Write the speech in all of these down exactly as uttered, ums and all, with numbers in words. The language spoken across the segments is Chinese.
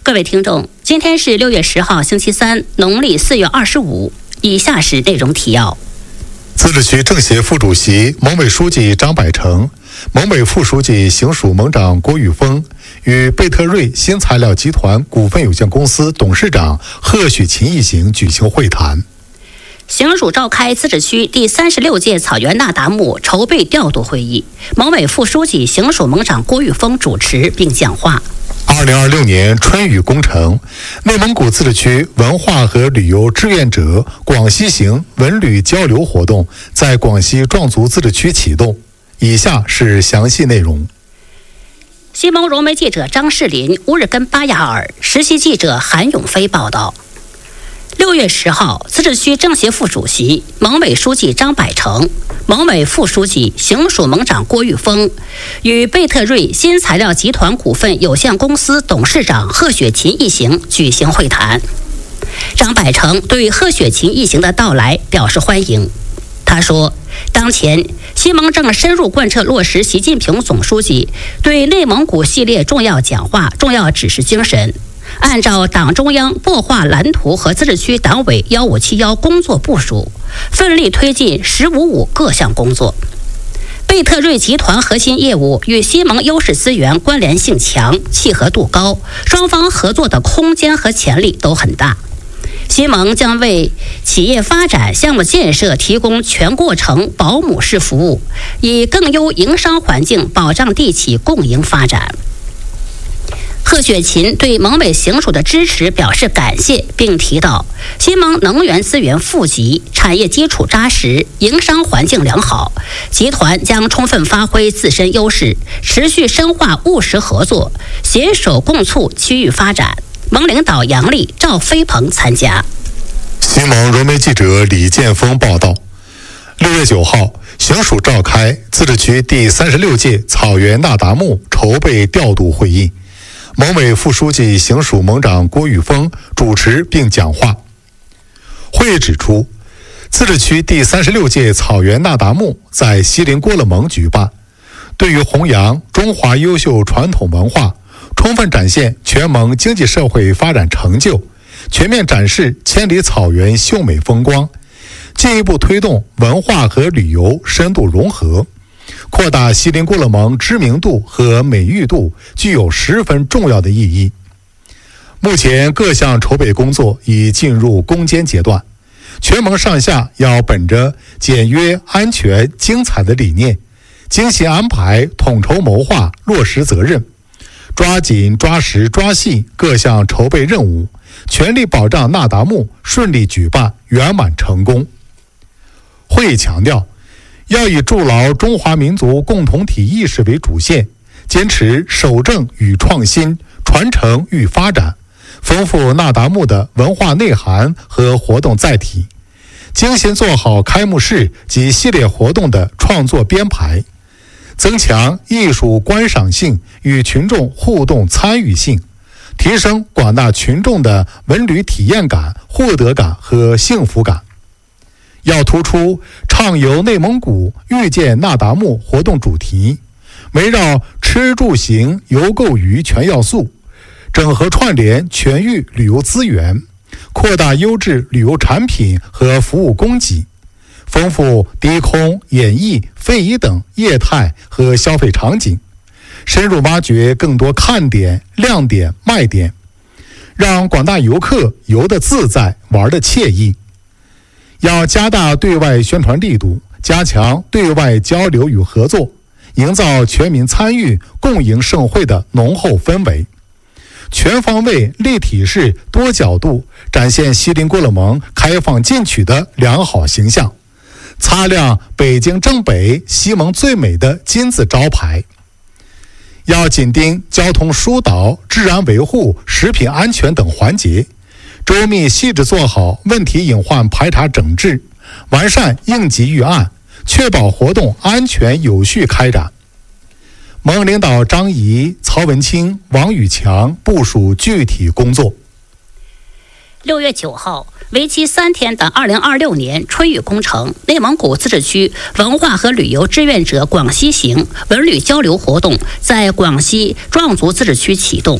各位听众，今天是六月十号，星期三，农历四月二十五。以下是内容提要： 自治区政协副主席、盟委书记张百成，盟委副书记、行署盟长郭玉峰与贝特瑞新材料集团股份有限公司董事长贺雪琴一行举行会谈。 行署召开自治区第三十六届草原那达慕筹备调度会议，盟委副书记、行署盟长郭玉峰主持并讲话。 二零二六年春雨工程，内蒙古自治区文化和旅游志愿者广西行文旅交流活动在广西壮族自治区启动。以下是详细内容。 西蒙融媒记者张世林、乌日根巴雅尔，实习记者韩永飞报道。六月十号，自治区政协副主席、盟委书记张百成、盟委副书记、行署盟长郭玉峰与贝特瑞新材料集团股份有限公司董事长贺雪琴一行举行会谈。张百成对贺雪琴一行的到来表示欢迎。他说，当前西蒙正深入贯彻落实习近平总书记对内蒙古系列重要讲话、重要指示精神，按照党中央擘画蓝图和自治区党委幺五七幺工作部署，奋力推进“十五五”各项工作。贝特瑞集团核心业务与西蒙优势资源关联性强、契合度高，双方合作的空间和潜力都很大。西蒙将为企业发展、项目建设提供全过程保姆式服务，以更优营商环境保障地企共赢发展。贺雪琴对盟委行署的支持表示感谢，并提到，西蒙能源资源富集，产业基础扎实，营商环境良好，集团将充分发挥自身优势，持续深化务实合作，携手共促区域发展。盟领导杨丽、赵飞鹏参加。 西蒙融媒记者李建峰报道。六月九号，行署召开自治区第三十六届草原那达慕筹备调度会议。盟委副书记、行署盟长郭玉峰主持并讲话。会议指出，自治区第三十六届草原那达慕在锡林郭勒盟举办，对于弘扬中华优秀传统文化，充分展现全盟经济社会发展成就，全面展示千里草原秀美风光，进一步推动文化和旅游深度融合，扩大锡林郭勒盟知名度和美誉度，具有十分重要的意义。目前各项筹备工作已进入攻坚阶段，全盟上下要本着简约、安全、精彩的理念，精心安排、统筹谋划、落实责任，抓紧、抓实、抓细各项筹备任务，全力保障那达慕顺利举办、圆满成功。会议强调，要以筑牢中华民族共同体意识为主线，坚持守正与创新、传承与发展，丰富那达慕的文化内涵和活动载体，精心做好开幕式及系列活动的创作编排，增强艺术观赏性与群众互动参与性，提升广大群众的文旅体验感、获得感和幸福感。要突出畅游内蒙古、遇见那达慕活动主题，围绕吃住行游购娱全要素，整合串联全域旅游资源，扩大优质旅游产品和服务供给，丰富低空、演艺、非遗等业态和消费场景，深入挖掘更多看点、亮点、卖点，让广大游客游得自在、玩得惬意。要加大对外宣传力度，加强对外交流与合作，营造全民参与、共赢盛会的浓厚氛围，全方位、立体式、多角度展现锡林郭勒盟开放进取的良好形象，擦亮北京正北、西蒙最美的金字招牌。要紧盯交通疏导、治安维护、食品安全等环节，周密细致做好问题隐患排查整治，完善应急预案，确保活动安全有序开展。盟领导张仪、曹文清、王宇强部署具体工作。 六月九号，为期三天的二零二六年春雨工程内蒙古自治区文化和旅游志愿者广西行文旅交流活动在广西壮族自治区启动。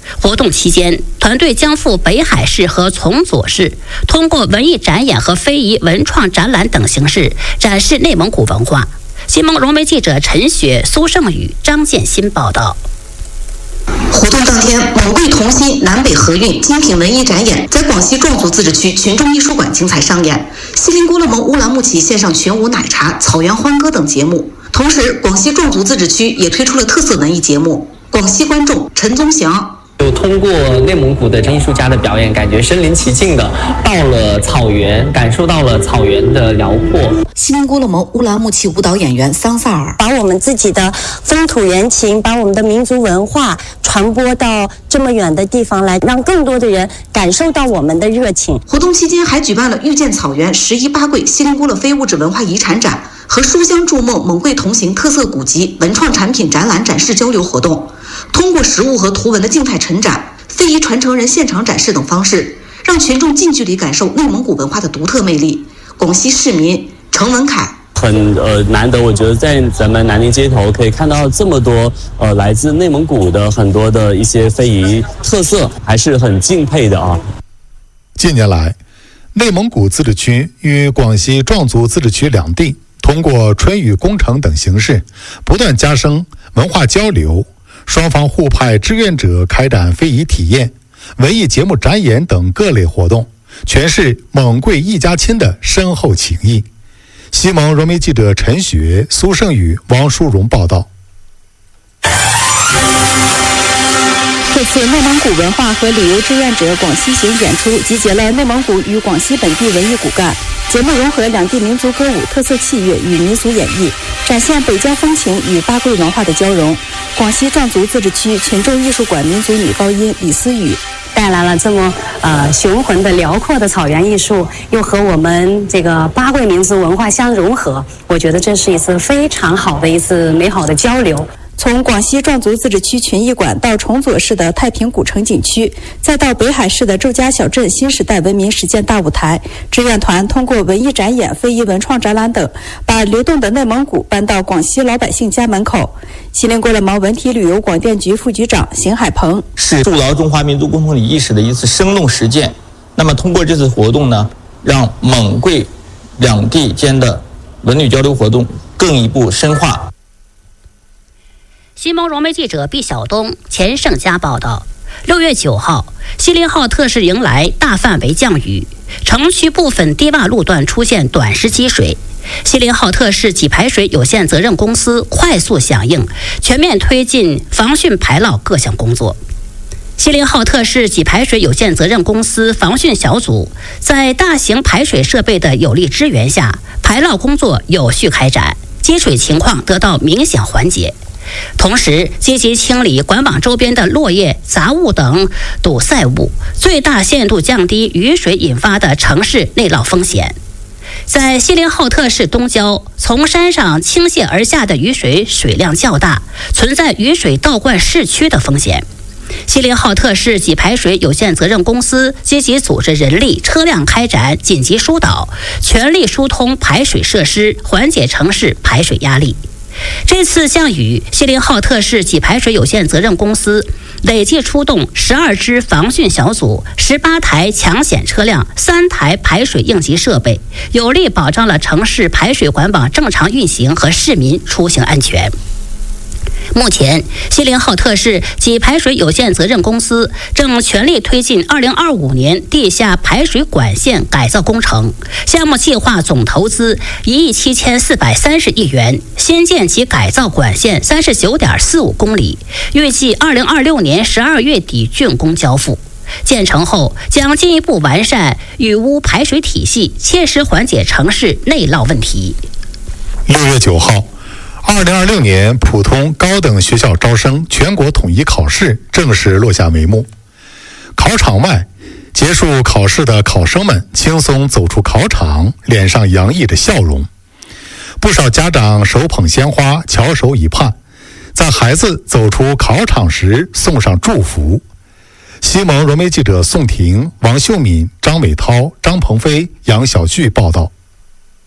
活动期间，团队将赴北海市和从左市，通过文艺展演和非遗文创展览等形式展示内蒙古文化。新蒙融媒记者陈雪、苏胜宇、张建新报道。 活动当天，蒙贵同心南北合韵精品文艺展演在广西壮族自治区群众艺术馆精彩上演，锡林郭勒盟乌兰牧骑献上群舞奶茶、草原欢歌等节目。同时，广西壮族自治区也推出了特色文艺节目。广西观众陈宗祥就通过内蒙古的艺术家的表演，感觉身临其境的到了草原，感受到了草原的辽阔。 锡林郭勒盟乌兰牧骑舞蹈演员桑萨尔把我们自己的风土人情，把我们的民族文化传播到这么远的地方来，让更多的人感受到我们的热情。 活动期间还举办了遇见草原十一八桂锡林郭勒非物质文化遗产展和书香筑梦蒙贵同行特色古籍文创产品展览展示交流活动，通过实物和图文的静态陈展、非遗传承人现场展示等方式，让群众近距离感受内蒙古文化的独特魅力。广西市民程文凯很呃难得，我觉得在咱们南宁街头可以看到这么多呃来自内蒙古的很多的一些非遗特色，还是很敬佩的啊。 近年来，内蒙古自治区与广西壮族自治区两地通过春雨工程等形式，不断加深文化交流，双方互派志愿者开展非遗体验、文艺节目展演等各类活动，诠释蒙贵一家亲的深厚情谊。西蒙融媒记者陈雪、苏胜宇、王淑荣报道。 这次内蒙古文化和旅游志愿者广西行演出集结了内蒙古与广西本地文艺骨干，节目融合两地民族歌舞、特色器乐与民俗演绎，展现北疆风情与八桂文化的交融。广西壮族自治区群众艺术馆民族女高音李思雨带来了这么呃雄浑的辽阔的草原艺术，又和我们这个八桂民族文化相融合，我觉得这是一次非常好的一次美好的交流。 从广西壮族自治区群艺馆到崇左市的太平古城景区，再到北海市的周家小镇新时代文明实践大舞台，志愿团通过文艺展演、非遗文创展览等，把流动的内蒙古搬到广西老百姓家门口。锡林郭勒盟文体旅游广电局副局长邢海鹏是筑牢中华民族共同体意识的一次生动实践。那么通过这次活动呢，让蒙贵两地间的文旅交流活动更一步深化。 新蒙融媒记者毕晓东、钱胜佳报道。六月九号，锡林号特市迎来大范围降雨，城区部分低洼路段出现短时积水。锡林号特市给排水有限责任公司快速响应，全面推进防汛排涝各项工作。锡林号特市给排水有限责任公司防汛小组在大型排水设备的有力支援下，排涝工作有序开展，积水情况得到明显缓解。同时，积极清理管网周边的落叶、杂物等堵塞物，最大限度降低雨水引发的城市内涝风险。在锡林浩特市东郊，从山上倾泻而下的雨水水量较大，存在雨水倒灌市区的风险。锡林浩特市给排水有限责任公司积极组织人力、车辆开展紧急疏导，全力疏通排水设施，缓解城市排水压力。这次降雨，锡林浩特市给排水有限责任公司累计出动十二支防汛小组、十八台抢险车辆、三台排水应急设备，有力保障了城市排水管网正常运行和市民出行安全。目前，锡林浩特市给排水有限责任公司正全力推进二零二五年地下排水管线改造工程，项目计划总投资一亿七千四百三十亿元，新建及改造管线三十九点四五公里，预计二零二六年十二月底竣工交付。建成后，将进一步完善雨污排水体系，切实缓解城市内涝问题。 六月九号。二零二六年普通高等学校招生全国统一考试正式落下帷幕。考场外，结束考试的考生们轻松走出考场，脸上洋溢着笑容。不少家长手捧鲜花，翘首以盼，在孩子走出考场时送上祝福。西蒙融媒记者宋婷、王秀敏、张伟涛、张鹏飞、杨小旭报道。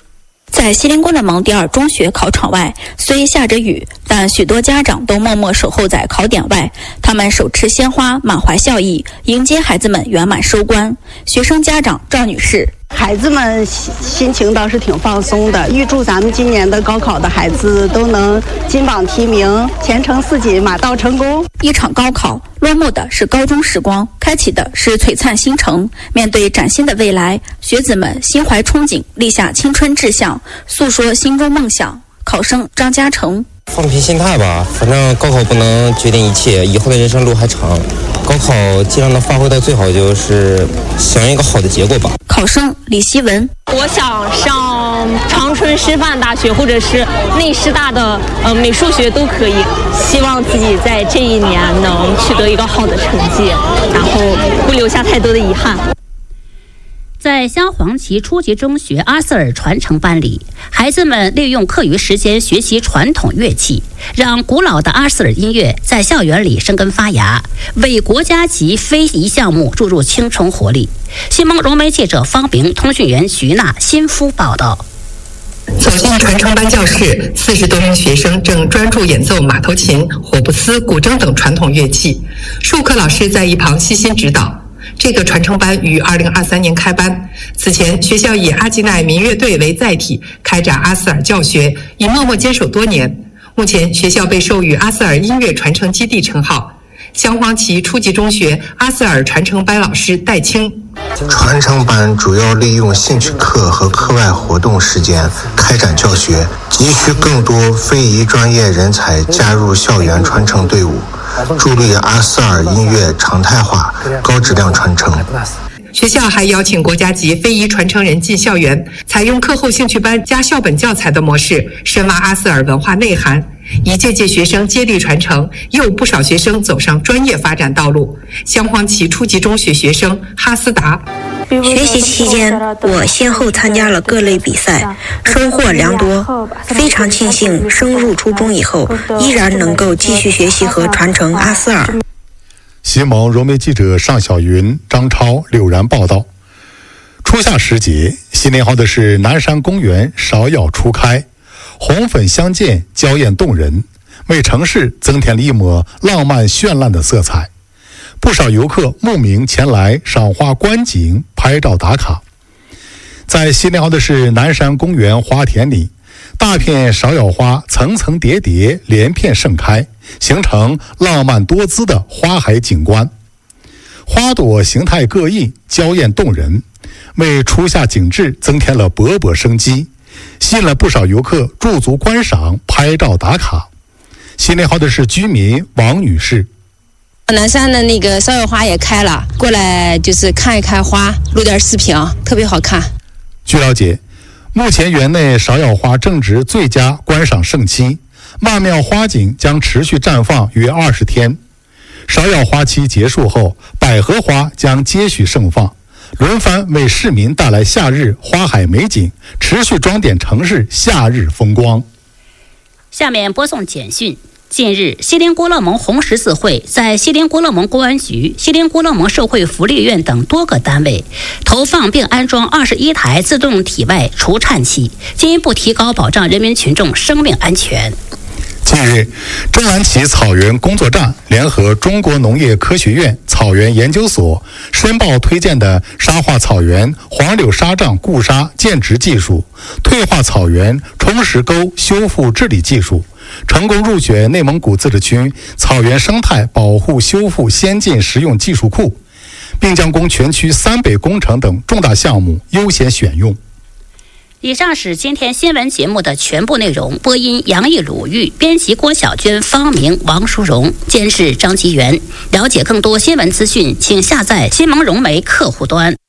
在锡林郭勒盟第二中学考场外，虽下着雨，但许多家长都默默守候在考点外。他们手持鲜花，满怀笑意，迎接孩子们圆满收官。学生家长赵女士： 孩子们心情倒是挺放松的，预祝咱们今年的高考的孩子都能金榜题名，前程似锦，马到成功。 一场高考落幕的是高中时光，开启的是璀璨新程。面对崭新的未来，学子们心怀憧憬，立下青春志向，诉说心中梦想。考生张嘉诚： 放平心态吧，反正高考不能决定一切，以后的人生路还长。高考尽量能发挥到最好，就是想要一个好的结果吧。 考生李希文： 我想上长春师范大学或者是内师大的呃美术学都可以，希望自己在这一年能取得一个好的成绩，然后不留下太多的遗憾。 在镶黄旗初级中学阿斯尔传承班里，孩子们利用课余时间学习传统乐器，让古老的阿斯尔音乐在校园里生根发芽，为国家级非遗项目注入青春活力。新蒙融媒记者方明、通讯员徐娜、新夫报道。 走进传承班教室，四十多名学生正专注演奏马头琴、火布斯、古筝等传统乐器，授课老师在一旁悉心指导。这个传承班于二零二三年开班，此前学校以阿基奈民乐队为载体开展阿斯尔教学，已默默坚守多年。目前学校被授予阿斯尔音乐传承基地称号。镶黄旗初级中学阿斯尔传承班老师戴青： 传承班主要利用兴趣课和课外活动时间开展教学，急需更多非遗专业人才加入校园传承队伍，助力阿斯尔音乐常态化、高质量传承。 学校还邀请国家级非遗传承人进校园，采用课后兴趣班加校本教材的模式，深挖阿斯尔文化内涵。一届届学生接力传承，也有不少学生走上专业发展道路。镶黄旗初级中学学生哈斯达： 学习期间，我先后参加了各类比赛，收获良多。非常庆幸升入初中以后，依然能够继续学习和传承阿斯尔。 新蒙融媒记者尚小云、张超、柳然报道。初夏时节，新年号的是南山公园芍药初开，红粉相间，娇艳动人，为城市增添了一抹浪漫绚烂的色彩。不少游客慕名前来赏花观景、拍照打卡。在新年号的是南山公园花田里，大片芍药花层层叠叠，连片盛开，形成浪漫多姿的花海景观。花朵形态各异，娇艳动人，为初夏景致增添了勃勃生机，吸引了不少游客驻足观赏、拍照打卡。新年号的是居民王女士： 南山的那个芍药花也开了，过来就是看一看花，录点视频，特别好看。 据了解，目前园内芍药花正值最佳观赏盛期，曼妙花景将持续绽放约二十天。芍药花期结束后，百合花将接续盛放，轮番为市民带来夏日花海美景，持续装点城市夏日风光。 下面播送简讯。近日，锡林郭勒盟红十字会在锡林郭勒盟公安局、锡林郭勒盟社会福利院等多个单位投放并安装二十一台自动体外除颤器，进一步提高保障人民群众生命安全。 近日，正蓝旗草原工作站联合中国农业科学院草原研究所申报推荐的沙化草原黄柳沙障固沙建植技术、退化草原冲石沟修复治理技术，成功入选内蒙古自治区草原生态保护修复先进实用技术库，并将供全区三北工程等重大项目优先选用。 以上是今天新闻节目的全部内容。播音杨毅、鲁豫，编辑郭小娟、方明、王淑荣，监制张吉元。了解更多新闻资讯，请下载新蒙融媒客户端。